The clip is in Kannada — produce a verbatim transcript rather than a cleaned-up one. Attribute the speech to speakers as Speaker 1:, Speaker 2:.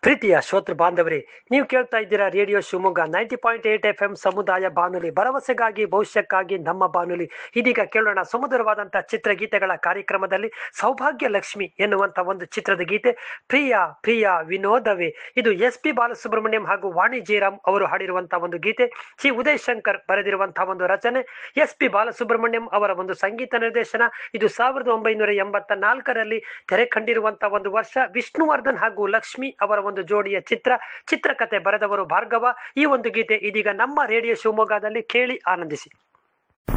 Speaker 1: ಪ್ರೀತಿಯ ಶ್ರೋತೃ ಬಾಂಧವರೇ, ನೀವು ಕೇಳ್ತಾ ಇದ್ದೀರಾ radio Shivamogga ninety point eight F M ಸಮುದಾಯ ಬಾನುಲಿ, ಭರವಸೆಗಾಗಿ ಭವಿಷ್ಯಕ್ಕಾಗಿ ನಮ್ಮ ಬಾನುಲಿ. ಇದೀಗ ಕೇಳೋಣ ಸುಮಧುರವಾದಂತಹ ಚಿತ್ರಗೀತೆಗಳ ಕಾರ್ಯಕ್ರಮದಲ್ಲಿ ಸೌಭಾಗ್ಯ ಲಕ್ಷ್ಮಿ ಎನ್ನುವಂತ ಒಂದು ಚಿತ್ರದ ಗೀತೆ. ಪ್ರಿಯ ಪ್ರಿಯ ವಿನೋದವೇ, ಇದು ಎಸ್ ಪಿ ಬಾಲಸುಬ್ರಹ್ಮಣ್ಯಂ ಹಾಗೂ ವಾಣಿ ಜಯರಾಮ್ ಅವರು ಹಾಡಿರುವಂತಹ ಒಂದು ಗೀತೆ. ಶ್ರೀ ಉದಯ್ ಶಂಕರ್ ಬರೆದಿರುವಂತಹ ಒಂದು ರಚನೆ, ಎಸ್ ಪಿ ಬಾಲಸುಬ್ರಹ್ಮಣ್ಯಂ ಅವರ ಒಂದು ಸಂಗೀತ ನಿರ್ದೇಶನ. ಇದು ಸಾವಿರದ ಒಂಬೈನೂರ ಎಂಬತ್ತ ನಾಲ್ಕರಲ್ಲಿ ತೆರೆ ಕಂಡಿರುವಂತಹ ಒಂದು ವರ್ಷ. ವಿಷ್ಣುವರ್ಧನ್ ಹಾಗೂ ಲಕ್ಷ್ಮಿ ಅವರ ಒಂದು ಜೋಡಿಯ ಚಿತ್ರ. ಚಿತ್ರಕಥೆ ಬರೆದವರು ಭಾರ್ಗವ. ಈ ಒಂದು ಗೀತೆ ಇದೀಗ ನಮ್ಮ ರೇಡಿಯೋ ಶಿವಮೊಗ್ಗದಲ್ಲಿ ಕೇಳಿ ಆನಂದಿಸಿ.